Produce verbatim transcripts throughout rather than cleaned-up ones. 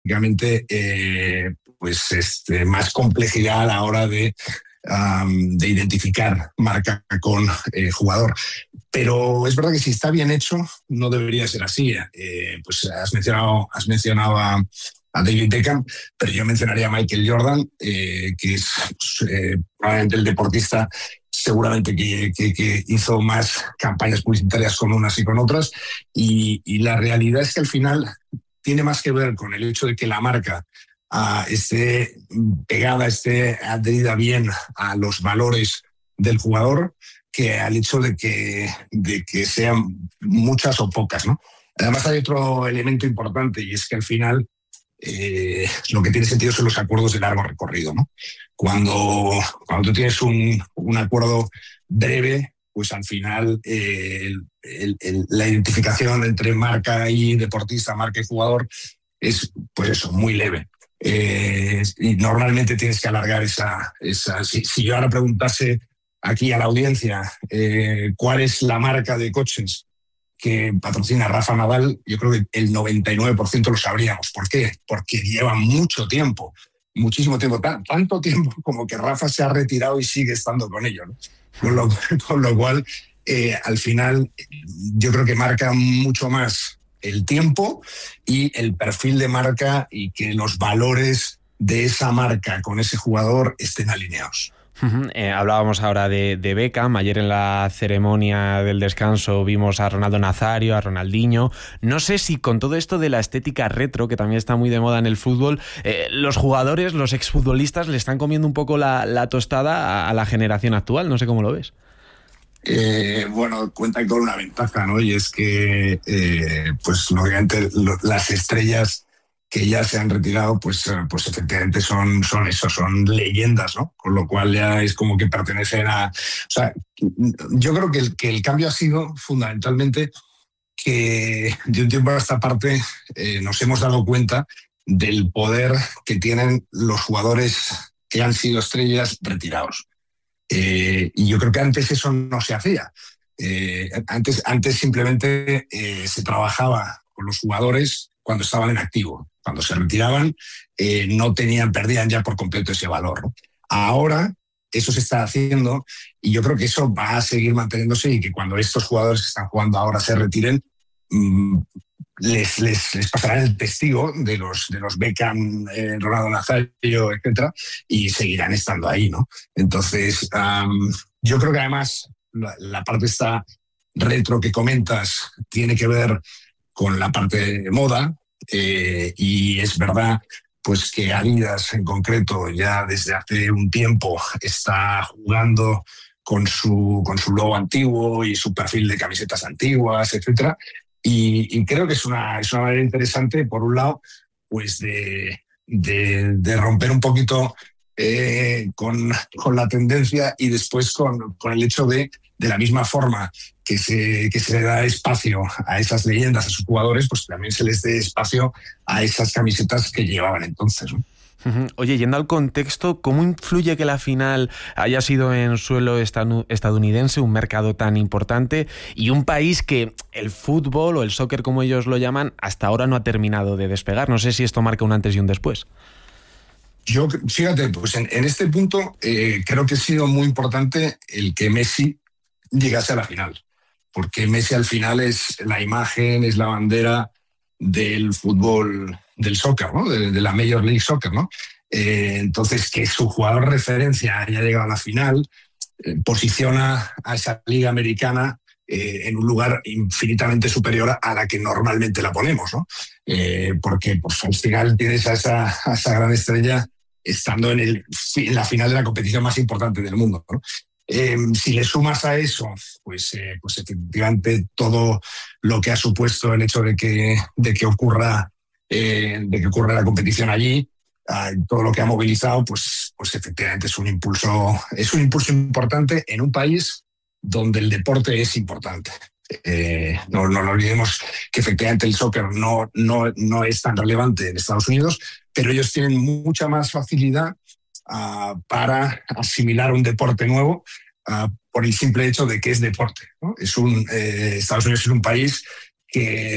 lógicamente eh, pues este, más complejidad a la hora de, um, de identificar marca con eh, jugador. Pero es verdad que si está bien hecho, no debería ser así. Eh, pues has mencionado, has mencionado a, a David Beckham, pero yo mencionaría a Michael Jordan, eh, que es eh, probablemente el deportista seguramente que, que, que hizo más campañas publicitarias con unas y con otras. Y, y la realidad es que al final tiene más que ver con el hecho de que la marca uh, esté pegada, esté adherida bien a los valores del jugador, que al hecho de que, de que sean muchas o pocas, ¿no? Además hay otro elemento importante, y es que al final eh, lo que tiene sentido son los acuerdos de largo recorrido, ¿no? Cuando, cuando tú tienes un, un acuerdo breve, pues al final eh, el, el, el, la identificación entre marca y deportista, marca y jugador es, pues eso, muy leve. Eh, y normalmente tienes que alargar esa... esa si, si yo ahora preguntase aquí a la audiencia eh, cuál es la marca de coches que patrocina Rafa Nadal, yo creo que el noventa y nueve por ciento lo sabríamos. ¿Por qué? Porque lleva mucho tiempo, muchísimo tiempo, tanto tiempo como que Rafa se ha retirado y sigue estando con ellos, ¿no? Con lo, con lo cual, eh, al final, yo creo que marca mucho más el tiempo y el perfil de marca, y que los valores de esa marca con ese jugador estén alineados. Uh-huh. Eh, hablábamos ahora de, de Beckham. Ayer en la ceremonia del descanso vimos a Ronaldo Nazario, a Ronaldinho. No sé si con todo esto de la estética retro, que también está muy de moda en el fútbol, eh, los jugadores, los exfutbolistas le están comiendo un poco la, la tostada a, a la generación actual. No sé cómo lo ves. Eh, bueno, cuentan con una ventaja, ¿no? Y es que, eh, pues lógicamente, lo, las estrellas que ya se han retirado, pues, pues efectivamente son, son eso, son leyendas, ¿no? Con lo cual ya es como que pertenecen a... O sea, yo creo que el, que el cambio ha sido fundamentalmente que de un tiempo a esta parte eh, nos hemos dado cuenta del poder que tienen los jugadores que han sido estrellas retirados. Eh, y yo creo que antes eso no se hacía. Eh, antes, antes simplemente eh, se trabajaba con los jugadores cuando estaban en activo. Cuando se retiraban, eh, no tenían, perdían ya por completo ese valor, ¿no? Ahora eso se está haciendo, y yo creo que eso va a seguir manteniéndose, y que cuando estos jugadores que están jugando ahora se retiren, mmm, les, les, les pasarán el testigo de los, de los Beckham, eh, Ronaldo Nazario, etcétera, y seguirán estando ahí, ¿no? Entonces, um, yo creo que además la, la parte esta retro que comentas tiene que ver con la parte de moda. Eh, y es verdad pues que Adidas en concreto ya desde hace un tiempo está jugando con su, con su logo antiguo y su perfil de camisetas antiguas, etcétera. Y, y creo que es una, es una manera interesante, por un lado, pues de, de, de romper un poquito eh, con, con la tendencia, y después con, con el hecho de, de la misma forma que se, que se le da espacio a esas leyendas, a sus jugadores, pues también se les dé espacio a esas camisetas que llevaban entonces, ¿no? Oye, yendo al contexto, ¿cómo influye que la final haya sido en suelo estadounidense, un mercado tan importante y un país que el fútbol o el soccer, como ellos lo llaman, hasta ahora no ha terminado de despegar? No sé si esto marca un antes y un después. Yo, fíjate, pues en, en este punto eh, creo que ha sido muy importante el que Messi llegase a la final, porque Messi al final es la imagen, es la bandera del fútbol, del soccer, ¿no? De, de la Major League Soccer, ¿no? Eh, entonces, que su jugador referencia haya llegado a la final eh, posiciona a esa liga americana eh, en un lugar infinitamente superior a la que normalmente la ponemos, ¿no? Eh, porque pues, al final tienes a esa, a esa gran estrella estando en, el, en la final de la competición más importante del mundo, ¿no? Eh, si le sumas a eso, pues, eh, pues efectivamente todo lo que ha supuesto el hecho de que, de que ocurra eh, de que ocurra la competición allí, eh, todo lo que ha movilizado, pues, pues efectivamente es un impulso, es un impulso importante en un país donde el deporte es importante. Eh, no, no nos olvidemos que efectivamente el soccer no, no, no es tan relevante en Estados Unidos, pero ellos tienen mucha más facilidad Uh, para asimilar un deporte nuevo uh, por el simple hecho de que es deporte, ¿no? Es un, eh, Estados Unidos es un país que,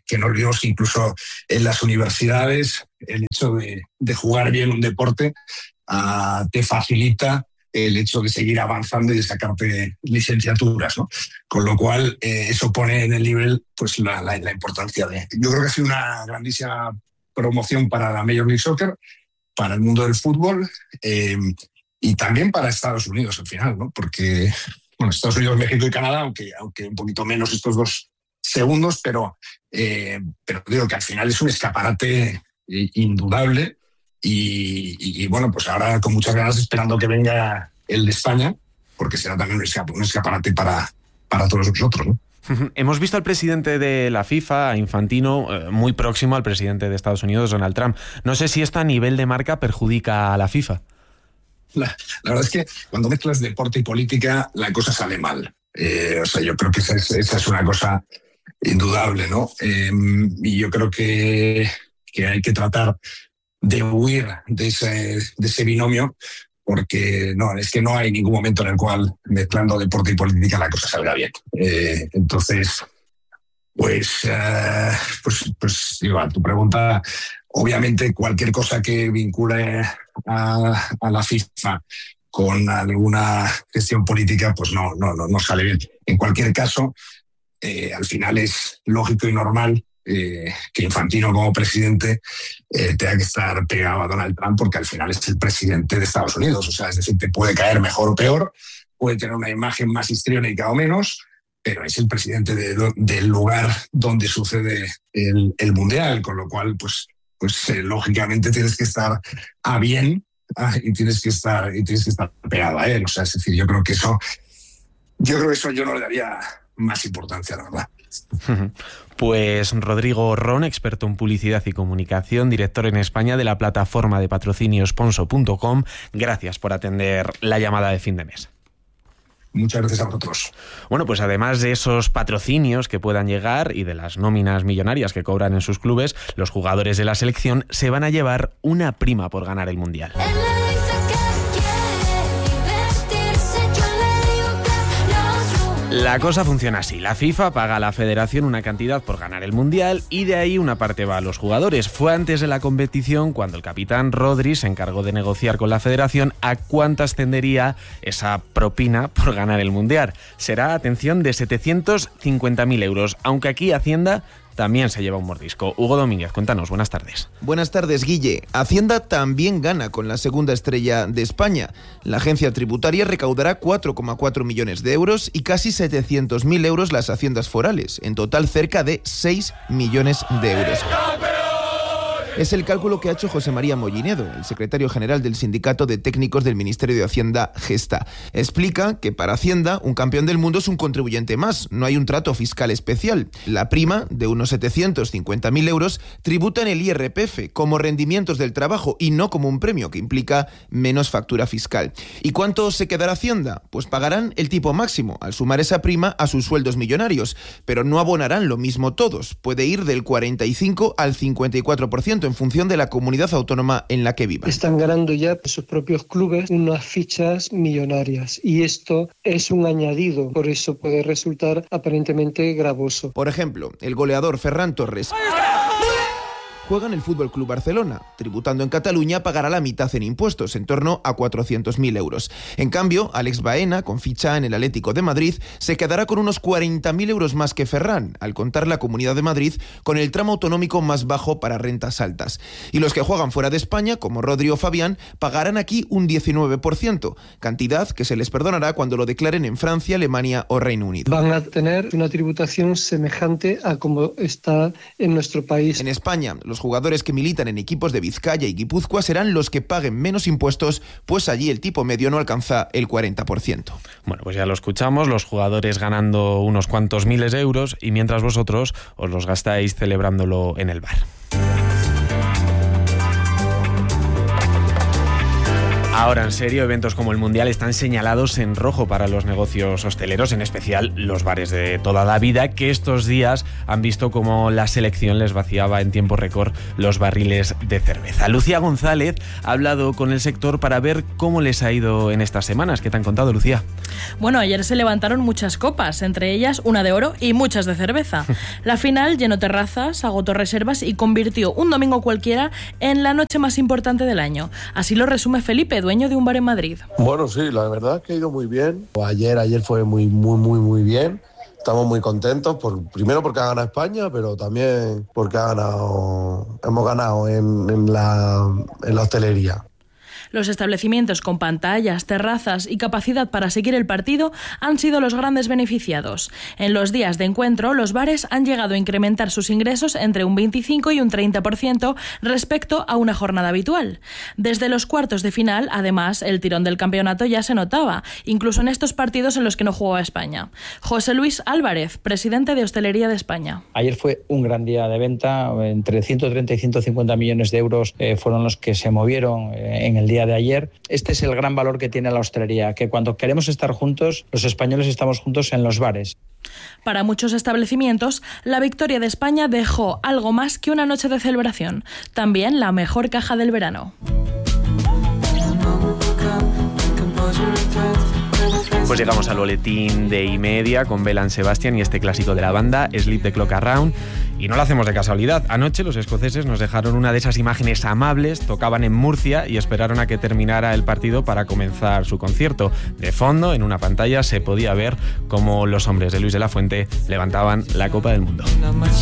que no olvidemos que incluso en las universidades el hecho de, de jugar bien un deporte uh, te facilita el hecho de seguir avanzando y de sacarte licenciaturas, ¿no? Con lo cual, eh, eso pone en el nivel pues, la, la, la importancia de... Yo creo que ha sido una grandísima promoción para la Major League Soccer, para el mundo del fútbol eh, y también para Estados Unidos al final, ¿no? Porque, bueno, Estados Unidos, México y Canadá, aunque, aunque un poquito menos estos dos segundos, pero, eh, pero digo que al final es un escaparate eh, indudable. Y, y, y bueno, pues ahora con muchas ganas esperando que venga el de España, porque será también un, escap- un escaparate para, para todos nosotros, ¿no? Hemos visto al presidente de la FIFA, a Infantino, eh, muy próximo al presidente de Estados Unidos, Donald Trump. No sé si esto a nivel de marca perjudica a la FIFA. La, la verdad es que cuando mezclas deporte y política, la cosa sale mal. Eh, o sea, yo creo que esa es, esa es una cosa indudable, ¿no? Eh, y yo creo que, que hay que tratar de huir de ese, de ese binomio, porque no, es que no hay ningún momento en el cual mezclando deporte y política la cosa salga bien. Eh, entonces, pues, uh, pues, pues digo, a tu pregunta, obviamente cualquier cosa que vincule a, a la FIFA con alguna gestión política, pues no, no, no, no sale bien. En cualquier caso, eh, al final es lógico y normal Eh, que Infantino como presidente eh, tenga que estar pegado a Donald Trump, porque al final es el presidente de Estados Unidos. O sea, es decir, te puede caer mejor o peor, puede tener una imagen más histriónica o menos, pero es el presidente de, del lugar donde sucede el, el Mundial, con lo cual, pues, pues eh, lógicamente tienes que estar a bien ah, y tienes que estar y tienes que estar pegado a él. O sea, es decir, yo creo que eso, yo creo que eso yo no le daría más importancia, la verdad. Pues Rodrigo Ron, experto en publicidad y comunicación, director en España de la plataforma de patrocinio Sponso punto com, gracias por atender la llamada de fin de mes. Muchas gracias a vosotros. Bueno, pues además de esos patrocinios que puedan llegar y de las nóminas millonarias que cobran en sus clubes, los jugadores de la selección se van a llevar una prima por ganar el Mundial. La cosa funciona así. La FIFA paga a la federación una cantidad por ganar el Mundial y de ahí una parte va a los jugadores. Fue antes de la competición cuando el capitán Rodri se encargó de negociar con la federación a cuánto ascendería esa propina por ganar el Mundial. Será, atención, de setecientos cincuenta mil euros, aunque aquí Hacienda también se lleva un mordisco. Hugo Domínguez, cuéntanos, buenas tardes. Buenas tardes, Guille. Hacienda también gana con la segunda estrella de España. La agencia tributaria recaudará cuatro coma cuatro millones de euros y casi setecientos mil euros las haciendas forales. En total, cerca de seis millones de euros. Es el cálculo que ha hecho José María Mollinedo, el secretario general del Sindicato de Técnicos del Ministerio de Hacienda, Gesta. Explica que para Hacienda un campeón del mundo es un contribuyente más, no hay un trato fiscal especial. La prima, de unos setecientos cincuenta mil euros, tributa en el I R P F como rendimientos del trabajo y no como un premio que implica menos factura fiscal. ¿Y cuánto se quedará Hacienda? Pues pagarán el tipo máximo al sumar esa prima a sus sueldos millonarios, pero no abonarán lo mismo todos. Puede ir del cuarenta y cinco al cincuenta y cuatro por ciento en función de la comunidad autónoma en la que vivan. Están ganando ya sus propios clubes unas fichas millonarias y esto es un añadido, por eso puede resultar aparentemente gravoso. Por ejemplo, el goleador Ferran Torres juega en el Fútbol Club Barcelona. Tributando en Cataluña, pagará la mitad en impuestos, en torno a cuatrocientos mil euros. En cambio, Alex Baena, con ficha en el Atlético de Madrid, se quedará con unos cuarenta mil euros más que Ferran, al contar la Comunidad de Madrid con el tramo autonómico más bajo para rentas altas. Y los que juegan fuera de España, como Rodri o Fabián, pagarán aquí un diecinueve por ciento, cantidad que se les perdonará cuando lo declaren en Francia, Alemania o Reino Unido. Van a tener una tributación semejante a como está en nuestro país. En España, los Los jugadores que militan en equipos de Vizcaya y Guipúzcoa serán los que paguen menos impuestos, pues allí el tipo medio no alcanza el cuarenta por ciento. Bueno, pues ya lo escuchamos, los jugadores ganando unos cuantos miles de euros y mientras vosotros os los gastáis celebrándolo en el bar. Ahora, en serio, eventos como el Mundial están señalados en rojo para los negocios hosteleros, en especial los bares de toda la vida, que estos días han visto cómo la selección les vaciaba en tiempo récord los barriles de cerveza. Lucía González ha hablado con el sector para ver cómo les ha ido en estas semanas. ¿Qué te han contado, Lucía? Bueno, ayer se levantaron muchas copas, entre ellas una de oro y muchas de cerveza. La final llenó terrazas, agotó reservas y convirtió un domingo cualquiera en la noche más importante del año. Así lo resume Felipe, dueño de un bar en Madrid. Bueno, sí, la verdad es que ha ido muy bien. Ayer, ayer fue muy, muy, muy, muy bien. Estamos muy contentos, por, primero porque ha ganado España, pero también porque ha ganado, hemos ganado en, en, la, en la hostelería. Los establecimientos con pantallas, terrazas y capacidad para seguir el partido han sido los grandes beneficiados. En los días de encuentro, los bares han llegado a incrementar sus ingresos entre un veinticinco y un treinta por ciento respecto a una jornada habitual. Desde los cuartos de final, además, el tirón del campeonato ya se notaba, incluso en estos partidos en los que no jugó España. José Luis Álvarez, presidente de Hostelería de España. Ayer fue un gran día de venta, entre ciento treinta y ciento cincuenta millones de euros eh, fueron los que se movieron eh, en el día de ayer. Este es el gran valor que tiene la hostelería, que cuando queremos estar juntos, los españoles estamos juntos en los bares. Para muchos establecimientos, la victoria de España dejó algo más que una noche de celebración, también la mejor caja del verano. Pues llegamos al boletín de y media con Belle Sebastian y este clásico de la banda, Sleep the Clock Around. Y no lo hacemos de casualidad. Anoche los escoceses nos dejaron una de esas imágenes amables, tocaban en Murcia y esperaron a que terminara el partido para comenzar su concierto. De fondo, en una pantalla, se podía ver cómo los hombres de Luis de la Fuente levantaban la Copa del Mundo.